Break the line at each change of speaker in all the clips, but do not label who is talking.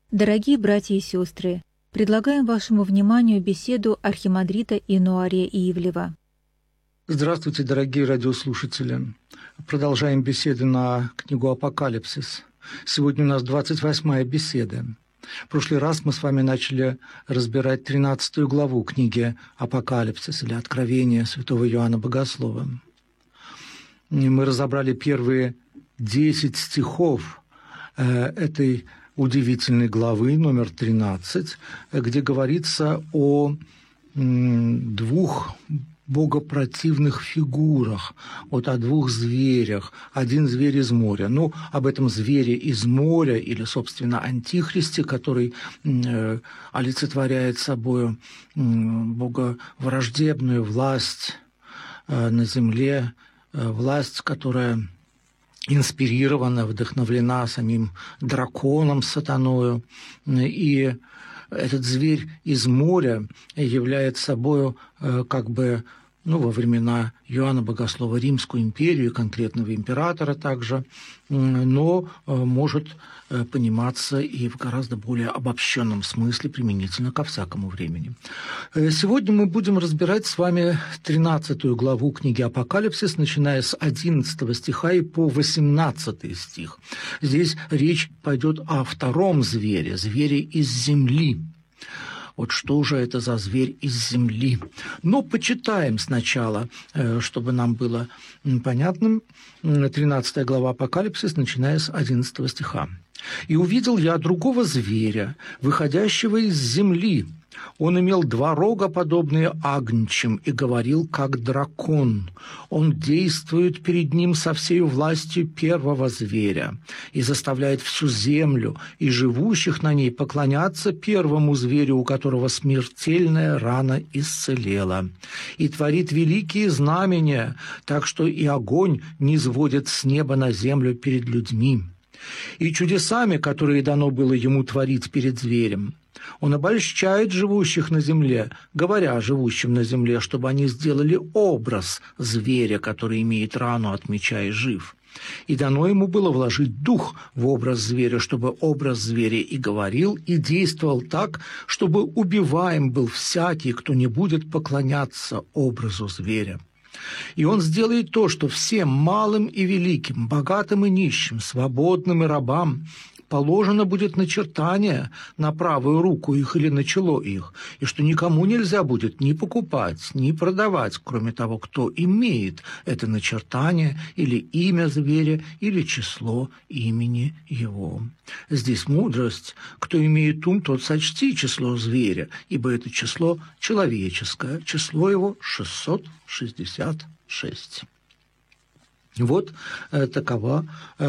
Дорогие братья и сестры, предлагаем вашему вниманию беседу архимандрита Инуария Ивлева.
Здравствуйте, дорогие радиослушатели. Продолжаем беседы на книгу «Апокалипсис». Сегодня у нас 28-я беседа. В прошлый раз мы с вами начали разбирать 13-ю главу книги «Апокалипсис» или «Откровение» святого Иоанна Богослова. Мы разобрали первые 10 стихов этой удивительной главы, номер 13, где говорится о двух богопротивных фигурах, о двух зверях. Один зверь из моря. Об этом звере из моря, или, собственно, антихристе, который олицетворяет собой боговраждебную власть на земле, власть, которая инспирирована, вдохновлена самим драконом, сатаною. И этот зверь из моря является собой во времена Иоанна Богослова Римскую империю, конкретного императора также, но может пониматься и в гораздо более обобщенном смысле применительно ко всякому времени. Сегодня мы будем разбирать с вами 13-ю главу книги «Апокалипсис», начиная с 11 стиха и по 18 стих. Здесь речь пойдет о втором звере, звере из земли. Вот что же это за зверь из земли? Но почитаем сначала, чтобы нам было понятным, 13 глава Апокалипсис, начиная с 11 стиха. «И увидел я другого зверя, выходящего из земли. Он имел 2 рога, подобные агнчим, и говорил, как дракон. Он действует перед ним со всей властью первого зверя и заставляет всю землю и живущих на ней поклоняться первому зверю, у которого смертельная рана исцелела. И творит великие знамения, так что и огонь низводит с неба на землю перед людьми. И чудесами, которые дано было ему творить перед зверем, он обольщает живущих на земле, говоря живущим на земле, чтобы они сделали образ зверя, который имеет рану от меча и жив. И дано ему было вложить дух в образ зверя, чтобы образ зверя и говорил, и действовал так, чтобы убиваем был всякий, кто не будет поклоняться образу зверя. И он сделает то, что всем малым и великим, богатым и нищим, свободным и рабам положено будет начертание на правую руку их или на чело их, и что никому нельзя будет ни покупать, ни продавать, кроме того, кто имеет это начертание или имя зверя, или число имени его. Здесь мудрость. Кто имеет ум, тот сочти число зверя, ибо это число человеческое, число его 666. Вот такова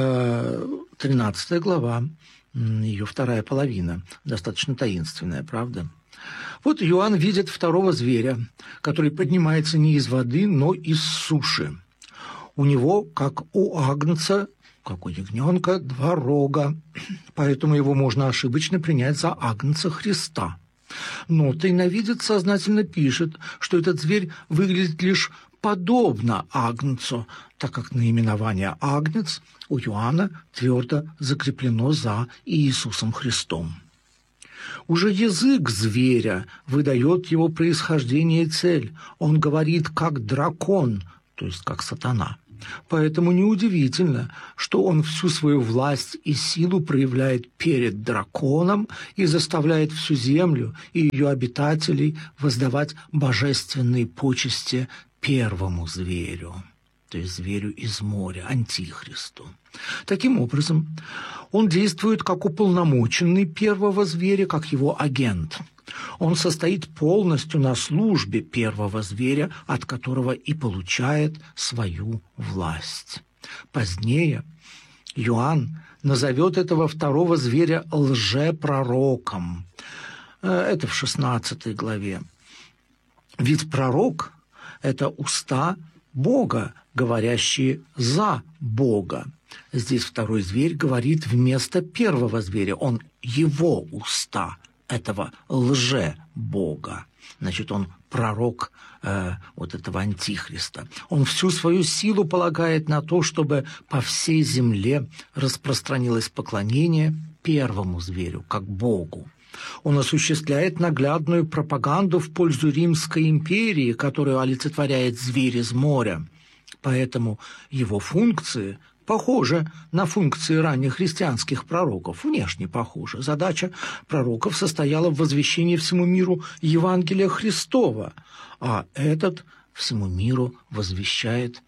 13 глава, ее вторая половина, достаточно таинственная, правда? Вот Иоанн видит второго зверя, который поднимается не из воды, но из суши. У него, как у агнца, как у ягненка, 2 рога, поэтому его можно ошибочно принять за агнца Христа. Но тайновидец сознательно пишет, что этот зверь выглядит лишь подобно агнцу, так как наименование «агнец» у Иоанна твердо закреплено за Иисусом Христом. Уже язык зверя выдает его происхождение и цель. Он говорит как дракон, то есть как сатана. Поэтому неудивительно, что он всю свою власть и силу проявляет перед драконом и заставляет всю землю и ее обитателей воздавать божественные почести первому зверю, то есть зверю из моря, антихристу. Таким образом, он действует как уполномоченный первого зверя, как его агент. Он состоит полностью на службе первого зверя, от которого и получает свою власть. Позднее Иоанн назовет этого второго зверя лжепророком. Это в 16 главе. Ведь пророк – это уста Бога, говорящие за Бога. Здесь второй зверь говорит вместо первого зверя. Он его уста, этого лже-бога. Значит, он пророк вот этого антихриста. Он всю свою силу полагает на то, чтобы по всей земле распространилось поклонение первому зверю, как Богу. Он осуществляет наглядную пропаганду в пользу Римской империи, которую олицетворяет зверь из моря. Поэтому его функции похожи на функции ранних христианских пророков, внешне похожи. Задача пророков состояла в возвещении всему миру Евангелия Христова, а этот всему миру возвещает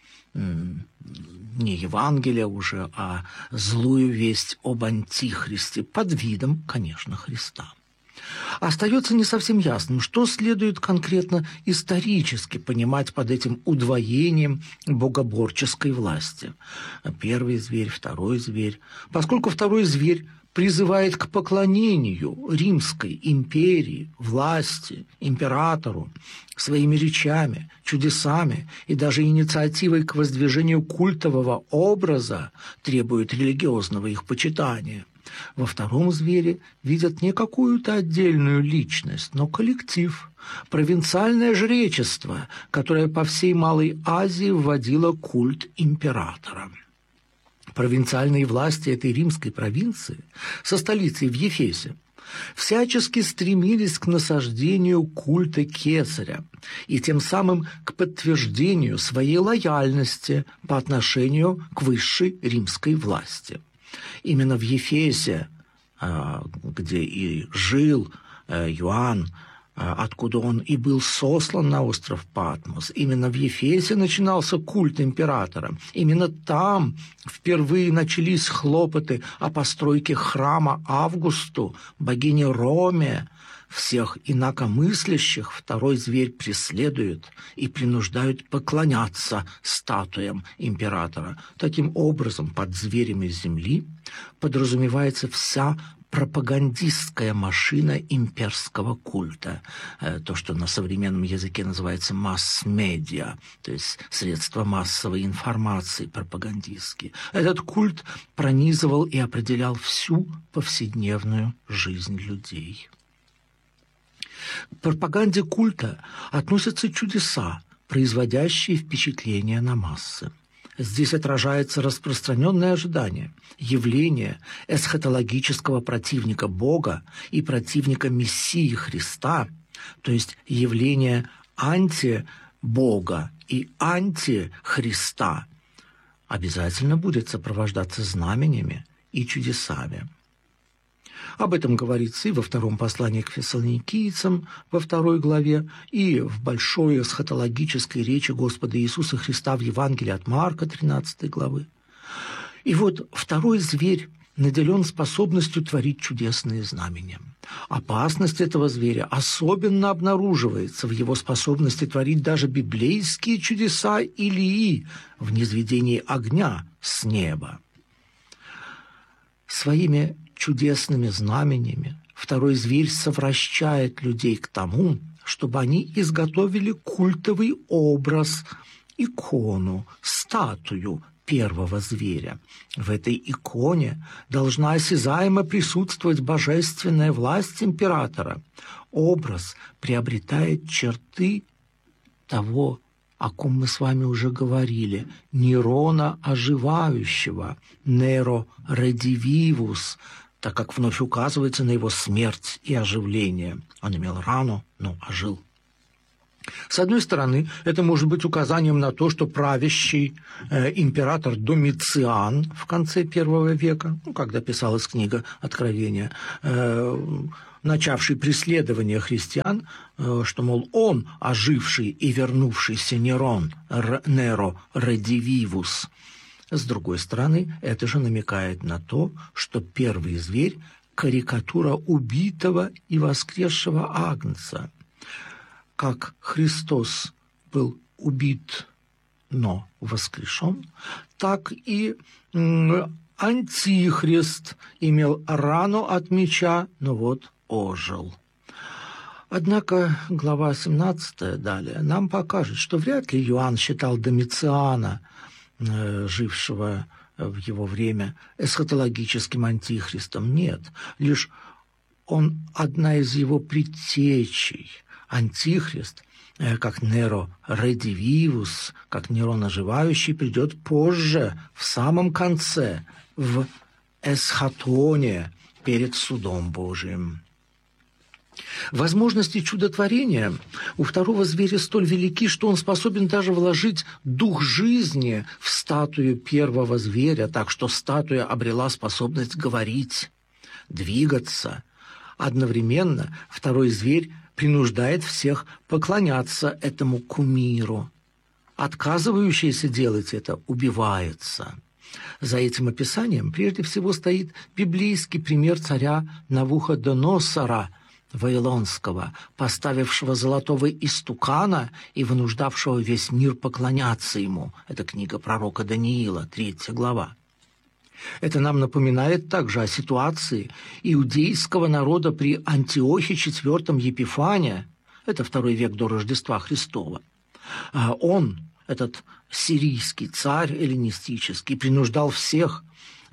не Евангелие уже, а злую весть об Антихристе, под видом, конечно, Христа. Остается не совсем ясным, что следует конкретно исторически понимать под этим удвоением богоборческой власти. Первый зверь, второй зверь. Поскольку второй зверь призывает к поклонению Римской империи, власти, императору, своими речами, чудесами и даже инициативой к воздвижению культового образа требует религиозного их почитания. Во втором звере видят не какую-то отдельную личность, но коллектив, провинциальное жречество, которое по всей Малой Азии вводило культ императора. Провинциальные власти этой римской провинции со столицей в Ефесе всячески стремились к насаждению культа Кесаря и тем самым к подтверждению своей лояльности по отношению к высшей римской власти. Именно в Ефесе, где и жил Иоанн, откуда он и был сослан на остров Патмос. Именно в Ефесе начинался культ императора. Именно там впервые начались хлопоты о постройке храма Августу, богине Роме. Всех инакомыслящих второй зверь преследует и принуждает поклоняться статуям императора. Таким образом, под зверем из земли подразумевается вся пропагандистская машина имперского культа, то, что на современном языке называется масс-медиа, то есть средства массовой информации пропагандистские. Этот культ пронизывал и определял всю повседневную жизнь людей. К пропаганде культа относятся чудеса, производящие впечатление на массы. Здесь отражается распространенное ожидание, явление эсхатологического противника Бога и противника Мессии Христа, то есть явление антибога и антихриста, обязательно будет сопровождаться знаменями и чудесами. Об этом говорится и во втором послании к фессалоникийцам, во 2 главе, и в большой эсхатологической речи Господа Иисуса Христа в Евангелии от Марка, 13 главы. И вот второй зверь наделен способностью творить чудесные знамения. Опасность этого зверя особенно обнаруживается в его способности творить даже библейские чудеса Илии в низведении огня с неба. Своими чудесными знамениями второй зверь совращает людей к тому, чтобы они изготовили культовый образ, икону, статую первого зверя. В этой иконе должна осязаемо присутствовать божественная власть императора. Образ приобретает черты того, о ком мы с вами уже говорили, Нерона оживающего, Неро Редививус, так как вновь указывается на его смерть и оживление. Он имел рану, но ожил. С одной стороны, это может быть указанием на то, что правящий император Домициан в конце I века, когда писалась книга Откровения, начавший преследование христиан, что, мол, он, оживший и вернувшийся Нерон, Неро Редививус. С другой стороны, это же намекает на то, что первый зверь – карикатура убитого и воскресшего Агнца. Как Христос был убит, но воскрешен, так и Антихрист имел рану от меча, но вот ожил. Однако глава 17 далее нам покажет, что вряд ли Иоанн считал Домициана, жившего в его время, эсхатологическим антихристом. Нет, лишь он одна из его предтечей. Антихрист, как Неро Редививус, как Нерон оживающий, придет позже, в самом конце, в эсхатоне, перед судом Божиим. Возможности чудотворения у второго зверя столь велики, что он способен даже вложить дух жизни в статую первого зверя, так что статуя обрела способность говорить, двигаться. Одновременно второй зверь принуждает всех поклоняться этому кумиру. Отказывающийся делать это убивается. За этим описанием прежде всего стоит библейский пример царя Навуходоносора Вавилонского, поставившего золотого истукана и вынуждавшего весь мир поклоняться ему. Это книга пророка Даниила, 3 глава. Это нам напоминает также о ситуации иудейского народа при Антиохе IV Епифане, это 2 век до Рождества Христова. Он, этот сирийский царь эллинистический, принуждал всех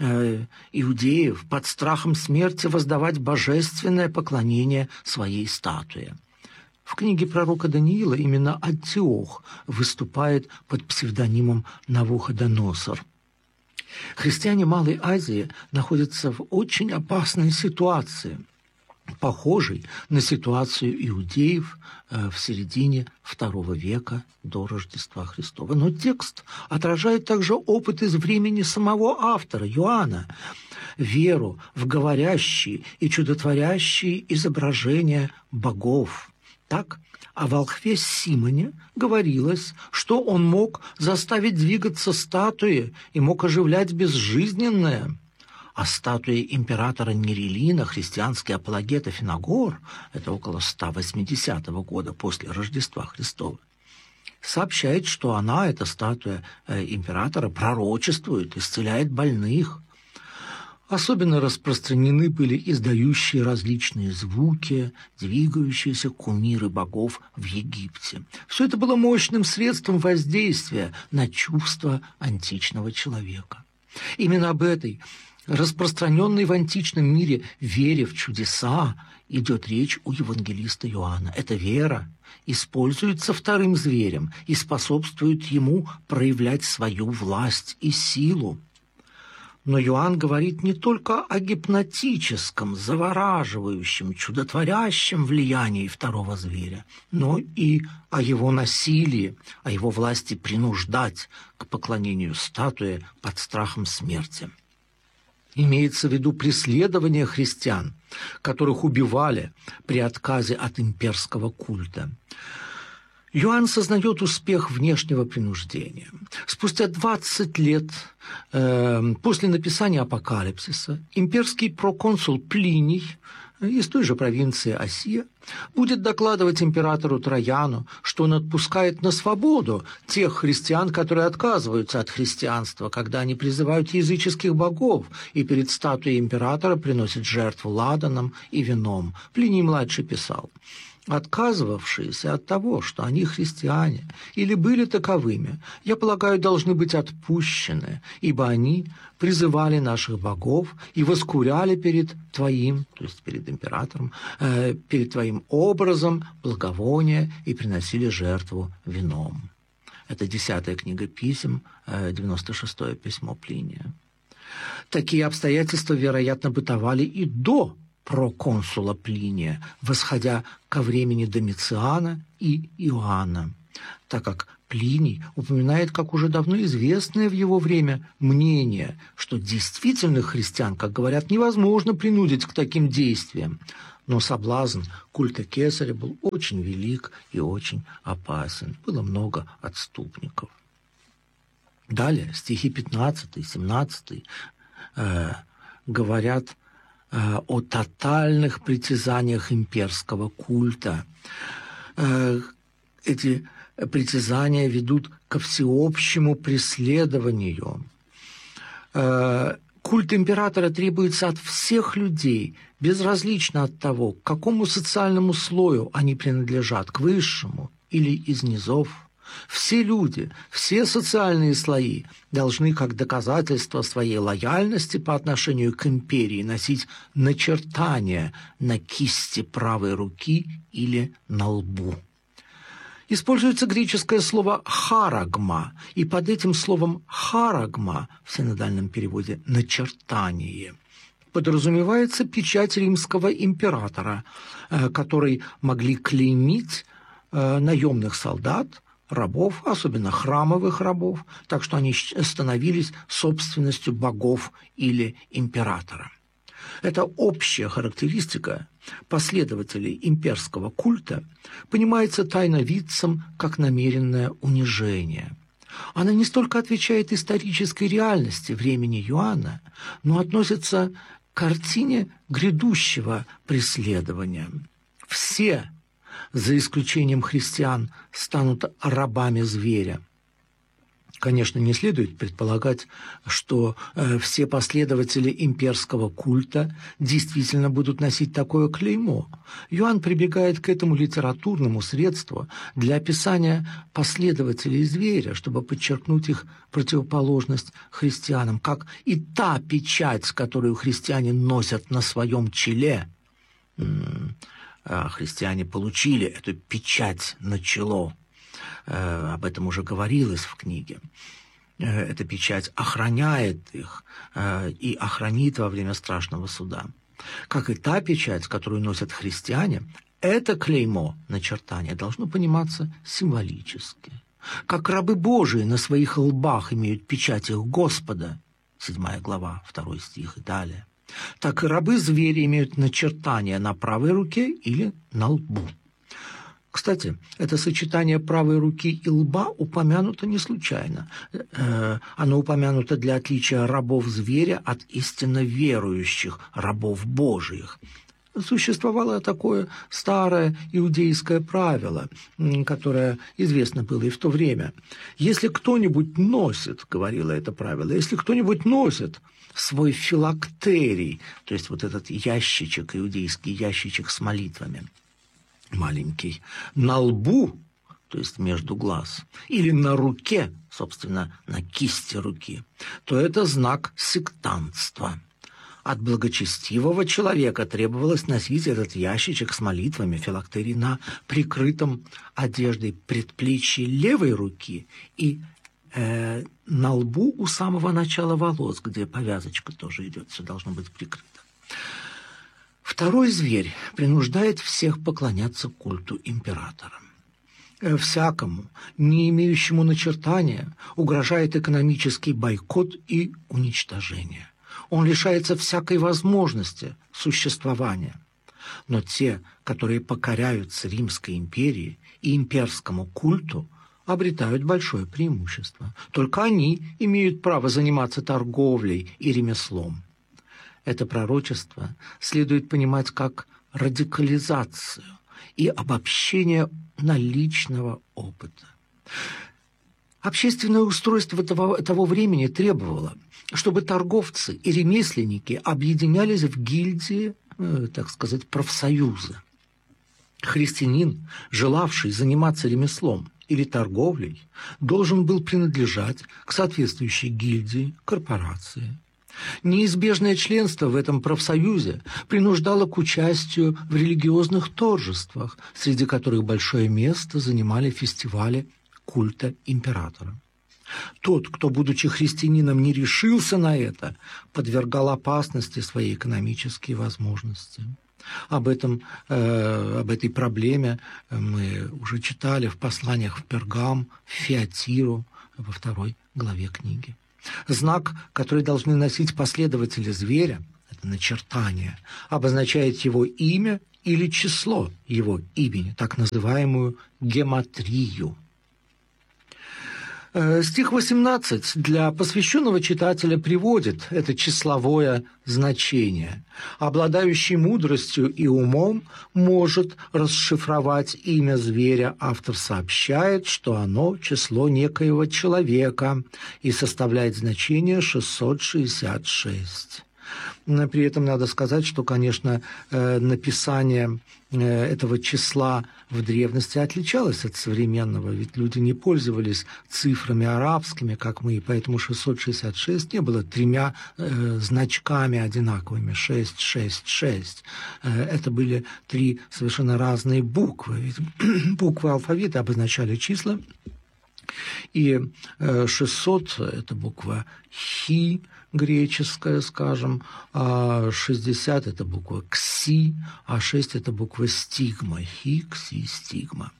иудеев под страхом смерти воздавать божественное поклонение своей статуе. В книге пророка Даниила именно Антиох выступает под псевдонимом Навуходоносор. Христиане Малой Азии находятся в очень опасной ситуации, похожей на ситуацию иудеев в середине II века до Рождества Христова. Но текст отражает также опыт из времени самого автора, Иоанна, веру в говорящие и чудотворящие изображения богов. Так, о волхве Симоне говорилось, что он мог заставить двигаться статуи и мог оживлять безжизненное. А статуя императора Нерилина, христианский апологет Афиногор, это около 180 года после Рождества Христова, сообщает, что она, эта статуя императора, пророчествует, исцеляет больных. Особенно распространены были издающие различные звуки, двигающиеся кумиры богов в Египте. Все это было мощным средством воздействия на чувства античного человека. Именно об этой распространенной в античном мире вере в чудеса идет речь у евангелиста Иоанна. Эта вера используется вторым зверем и способствует ему проявлять свою власть и силу. Но Иоанн говорит не только о гипнотическом, завораживающем, чудотворящем влиянии второго зверя, но и о его насилии, о его власти принуждать к поклонению статуе под страхом смерти. Имеется в виду преследование христиан, которых убивали при отказе от имперского культа. Иоанн сознает успех внешнего принуждения. Спустя 20 лет после написания Апокалипсиса имперский проконсул Плиний из той же провинции Асия будет докладывать императору Трояну, что он отпускает на свободу тех христиан, которые отказываются от христианства, когда они призывают языческих богов и перед статуей императора приносят жертву ладаном и вином. Плиний-младший писал: «Отказывавшиеся от того, что они христиане или были таковыми, я полагаю, должны быть отпущены, ибо они призывали наших богов и воскуряли перед твоим, то есть перед императором, перед твоим образом благовония и приносили жертву вином». Это 10-я книга писем, 96-е письмо Плиния. Такие обстоятельства, вероятно, бытовали и до проконсула Плиния, восходя ко времени Домициана и Иоанна, так как Плиний упоминает, как уже давно известное в его время мнение, что действительных христиан, как говорят, невозможно принудить к таким действиям. Но соблазн культа Кесаря был очень велик и очень опасен. Было много отступников. Далее стихи 15-17 говорят о тотальных притязаниях имперского культа. Эти притязания ведут ко всеобщему преследованию. Культ императора требуется от всех людей, безразлично от того, к какому социальному слою они принадлежат, к высшему или из низов. Все люди, все социальные слои должны как доказательство своей лояльности по отношению к империи носить начертания на кисти правой руки или на лбу. Используется греческое слово «харагма», и под этим словом «харагма» в синодальном переводе «начертание» подразумевается печать римского императора, которой могли клеймить наемных солдат, рабов, особенно храмовых рабов, так что они становились собственностью богов или императора. Эта общая характеристика последователей имперского культа понимается тайновидцем как намеренное унижение. Она не столько отвечает исторической реальности времени Иоанна, но относится к картине грядущего преследования. Все, за исключением христиан, станут рабами зверя. Конечно, не следует предполагать, что все последователи имперского культа действительно будут носить такое клеймо. Иоанн прибегает к этому литературному средству для описания последователей зверя, чтобы подчеркнуть их противоположность христианам, как и та печать, которую христиане носят на своем челе. Христиане получили эту печать на чело. Об этом уже говорилось в книге. Эта печать охраняет их и охранит во время страшного суда. Как и та печать, которую носят христиане, это клеймо, начертание, должно пониматься символически. Как рабы Божии на своих лбах имеют печать их Господа, 7 глава, 2 стих и далее, так и рабы-звери имеют начертание на правой руке или на лбу. Кстати, это сочетание правой руки и лба упомянуто не случайно. Оно упомянуто для отличия рабов-зверя от истинно верующих рабов Божиих. Существовало такое старое иудейское правило, которое известно было и в то время. Если кто-нибудь носит, говорило это правило, если кто-нибудь носит свой филактерий, то есть вот этот ящичек, иудейский ящичек с молитвами, маленький, на лбу, то есть между глаз, или на руке, собственно, на кисти руки, то это знак сектантства. От благочестивого человека требовалось носить этот ящичек с молитвами, филактерий, на прикрытом одеждой предплечье левой руки и на лбу у самого начала волос, где повязочка тоже идет, все должно быть прикрыто. Второй зверь принуждает всех поклоняться культу императора. Всякому, не имеющему начертания, угрожает экономический бойкот и уничтожение. Он лишается всякой возможности существования. Но те, которые покоряются Римской империи и имперскому культу, обретают большое преимущество. Только они имеют право заниматься торговлей и ремеслом. Это пророчество следует понимать как радикализацию и обобщение наличного опыта. Общественное устройство того времени требовало, чтобы торговцы и ремесленники объединялись в гильдии, так сказать, профсоюзы. Христианин, желавший заниматься ремеслом или торговлей, должен был принадлежать к соответствующей гильдии, корпорации. Неизбежное членство в этом профсоюзе принуждало к участию в религиозных торжествах, среди которых большое место занимали фестивали культа императора. Тот, кто, будучи христианином, не решился на это, подвергал опасности свои экономические возможности. Об этой проблеме мы уже читали в посланиях в Пергам, в Фиатиру, во 2 главе книги. Знак, который должны носить последователи зверя, это начертание, обозначает его имя или число его имени, так называемую гематрию. Стих 18 для посвященного читателя приводит это числовое значение. Обладающий мудростью и умом может расшифровать имя зверя. Автор сообщает, что оно число некоего человека и составляет значение 666. При этом надо сказать, что, конечно, написание этого числа в древности отличалось от современного, ведь люди не пользовались цифрами арабскими, как мы, и поэтому 666 не было 3 значками одинаковыми, 666. Это были 3 совершенно разные буквы. Ведь буквы алфавита обозначали числа, и 600 – это буква «хи», греческая, скажем, а 60 – это буква «кси», а 6 – это буква «стигма», «хи», «кси», «стигма».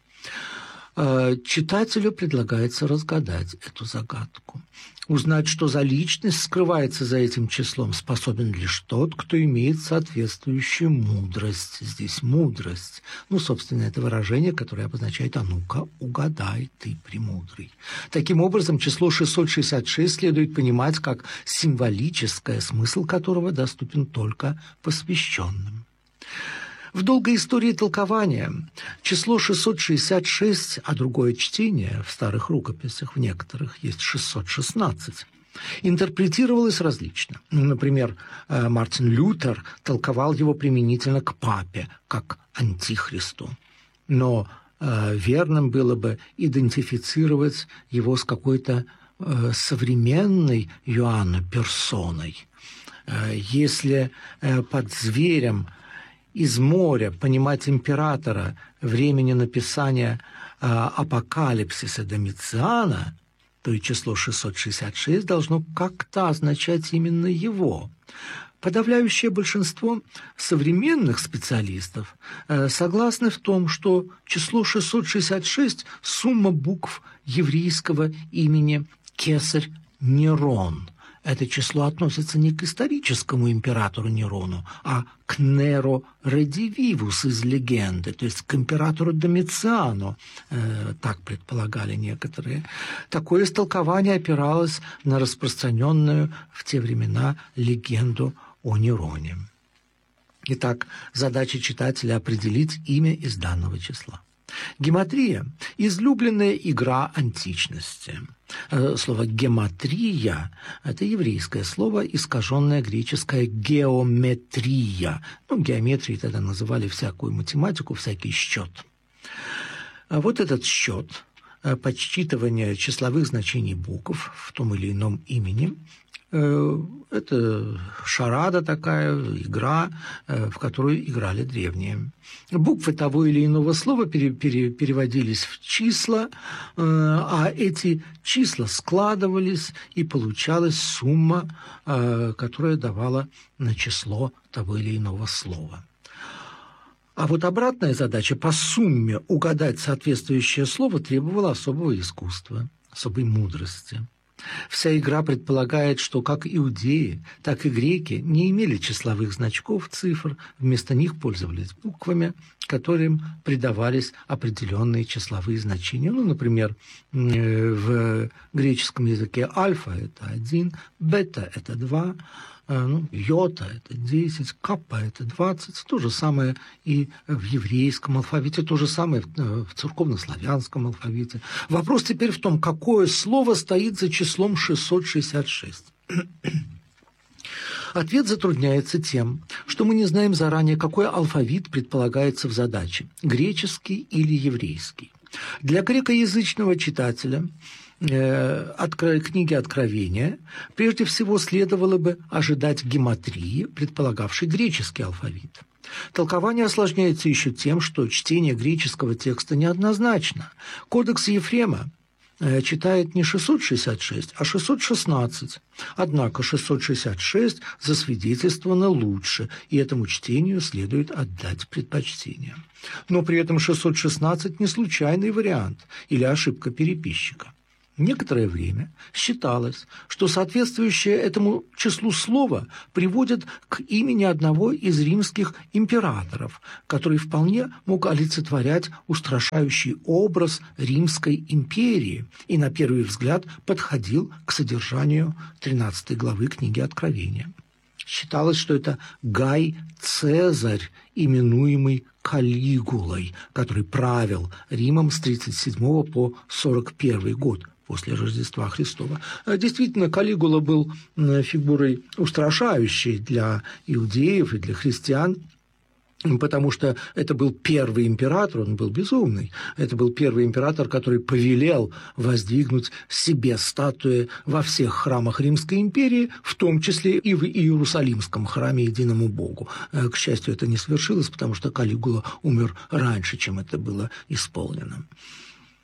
Читателю предлагается разгадать эту загадку. Узнать, что за личность скрывается за этим числом, способен лишь тот, кто имеет соответствующую мудрость. Здесь мудрость. Собственно, это выражение, которое обозначает «а ну-ка, угадай, ты премудрый». Таким образом, число 666 следует понимать как символическое, смысл которого доступен только посвященным. В долгой истории толкования число 666, а другое чтение в старых рукописях, в некоторых есть 616, интерпретировалось различно. Например, Мартин Лютер толковал его применительно к папе, как антихристу. Но верным было бы идентифицировать его с какой-то современной Иоанна персоной. Если под зверем из моря понимать императора времени написания апокалипсиса Домициана, то и число 666 должно как-то означать именно его. Подавляющее большинство современных специалистов согласны в том, что число 666 – сумма букв еврейского имени Кесарь Нерон. Это число относится не к историческому императору Нерону, а к Неро Редививус из легенды, то есть к императору Домициану, так предполагали некоторые. Такое истолкование опиралось на распространенную в те времена легенду о Нероне. Итак, задача читателя – определить имя из данного числа. Гематрия – излюбленная игра античности. Слово «гематрия» – это еврейское слово, искаженное греческое «геометрия». Геометрией тогда называли всякую математику, всякий счет. А вот этот счет, подсчитывание числовых значений букв в том или ином имени – это шарада такая, игра, в которую играли древние. Буквы того или иного слова переводились в числа, а эти числа складывались, и получалась сумма, которая давала на число того или иного слова. А вот обратная задача по сумме угадать соответствующее слово требовала особого искусства, особой мудрости. Вся игра предполагает, что как иудеи, так и греки не имели числовых значков, цифр, вместо них пользовались буквами, которым придавались определенные числовые значения. Например, в греческом языке альфа – это 1, бета – это 2, йота – это 10, каппа – это 20. То же самое и в еврейском алфавите, то же самое в церковнославянском алфавите. Вопрос теперь в том, какое слово стоит за числом 666. Ответ затрудняется тем, что мы не знаем заранее, какой алфавит предполагается в задаче – греческий или еврейский. Для грекоязычного читателя книги Откровения прежде всего следовало бы ожидать гематрии, предполагавшей греческий алфавит. Толкование осложняется еще тем, что чтение греческого текста неоднозначно. Кодекс Ефрема читает не 666, а 616. Однако 666 засвидетельствовано лучше, и этому чтению следует отдать предпочтение. Но при этом 616 не случайный вариант или ошибка переписчика. Некоторое время считалось, что соответствующее этому числу слово приводит к имени одного из римских императоров, который вполне мог олицетворять устрашающий образ Римской империи и, на первый взгляд, подходил к содержанию 13 главы книги Откровения. Считалось, что это Гай Цезарь, именуемый Калигулой, который правил Римом с 37 по 41 год после Рождества Христова. Действительно, Калигула был фигурой устрашающей для иудеев и для христиан, потому что это был первый император, он был безумный. Это был первый император, который повелел воздвигнуть себе статуи во всех храмах Римской империи, в том числе и в Иерусалимском храме единому Богу. К счастью, это не свершилось, потому что Калигула умер раньше, чем это было исполнено.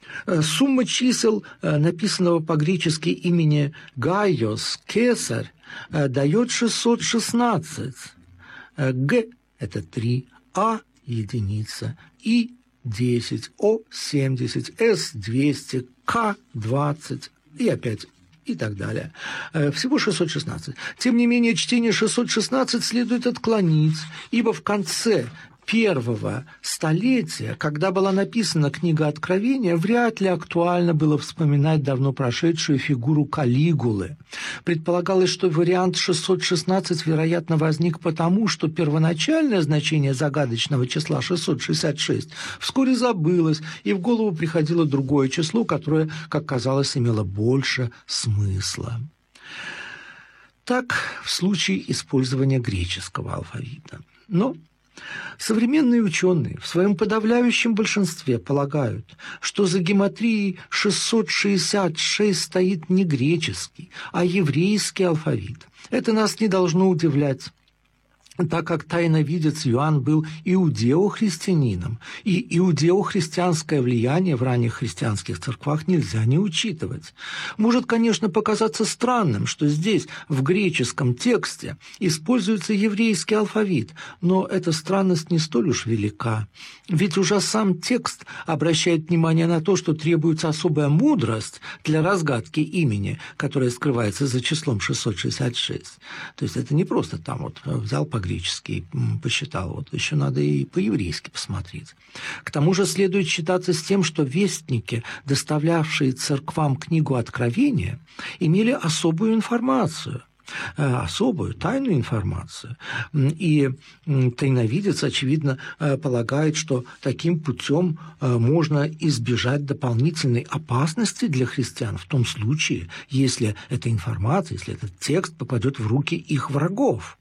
Сумма чисел, написанного по-гречески имени Гайос, Кесарь, дает 616. Г – это 3, А – единица, И – 10, О – 70, С – 200, К – 20 и опять и так далее. Всего 616. Тем не менее, чтение 616 следует отклонить, ибо в конце первого столетия, когда была написана книга Откровения, вряд ли актуально было вспоминать давно прошедшую фигуру Калигулы. Предполагалось, что вариант 616, вероятно, возник потому, что первоначальное значение загадочного числа 666 вскоре забылось, и в голову приходило другое число, которое, как казалось, имело больше смысла. Так в случае использования греческого алфавита. Но современные ученые в своем подавляющем большинстве полагают, что за гематрией 666 стоит не греческий, а еврейский алфавит. Это нас не должно удивлять, так как тайновидец Иоанн был иудео-христианином, и иудео-христианское влияние в ранних христианских церквах нельзя не учитывать. Может, конечно, показаться странным, что здесь, в греческом тексте, используется еврейский алфавит, но эта странность не столь уж велика. Ведь уже сам текст обращает внимание на то, что требуется особая мудрость для разгадки имени, которое скрывается за числом 666. То есть это не просто там вот взял по-гречески посчитал, вот еще надо и по-еврейски посмотреть. К тому же следует считаться с тем, что вестники, доставлявшие церквам книгу Откровения, имели особую информацию, особую тайную информацию. И тайновидец, очевидно, полагает, что таким путем можно избежать дополнительной опасности для христиан в том случае, если эта информация, если этот текст попадет в руки их врагов.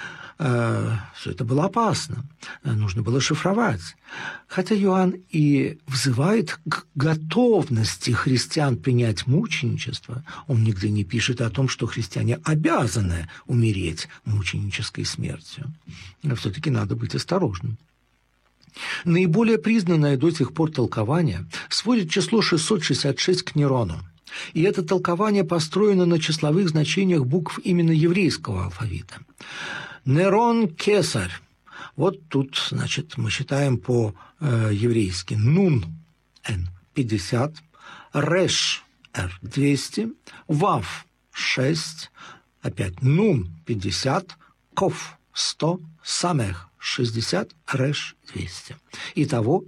Все это было опасно, нужно было шифровать. Хотя Иоанн и взывает к готовности христиан принять мученичество, он нигде не пишет о том, что христиане обязаны умереть мученической смертью. Но все-таки надо быть осторожным. Наиболее признанное до сих пор толкование сводит число 666 к Нерону. И это толкование построено на числовых значениях букв именно еврейского алфавита. Нерон Кесарь. Вот тут, значит, мы считаем по-еврейски Нун Н 50, Реш Р 200, Вав 6, опять Нун 50, Ков 100, Самех 60, Реш 200. Итого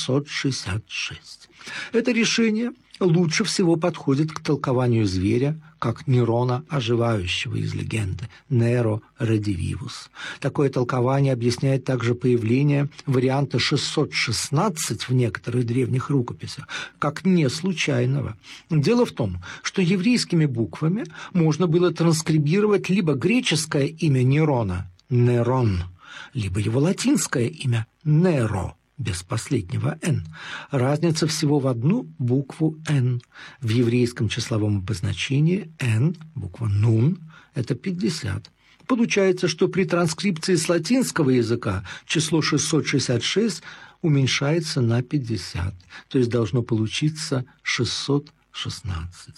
666. Это решение лучше всего подходит к толкованию зверя, как Нерона, оживающего из легенды, Неро Редививус. Такое толкование объясняет также появление варианта 616 в некоторых древних рукописях, как не случайного. Дело в том, что еврейскими буквами можно было транскрибировать либо греческое имя Нерона – Нерон, либо его латинское имя – Неро, без последнего «н». Разница всего в одну букву «н». В еврейском числовом обозначении «н», буква «нун», это 50. Получается, что при транскрипции с латинского языка число 666 уменьшается на 50, то есть должно получиться 616.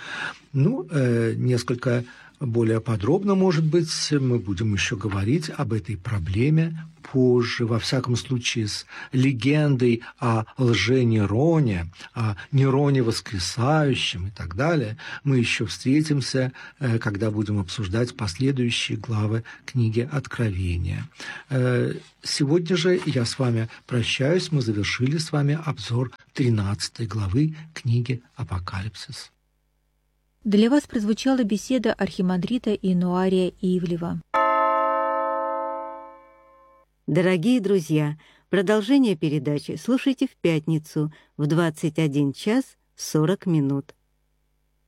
Несколько более подробно, может быть, мы будем еще говорить об этой проблеме позже, во всяком случае, с легендой о лже-Нероне, о Нероне воскресающем и так далее. Мы еще встретимся, когда будем обсуждать последующие главы книги Откровения. Сегодня же я с вами прощаюсь, мы завершили с вами обзор 13 главы книги Апокалипсис.
Для вас прозвучала беседа архимандрита Инуария Ивлева.
Дорогие друзья, продолжение передачи слушайте в пятницу в 21 час 40 минут.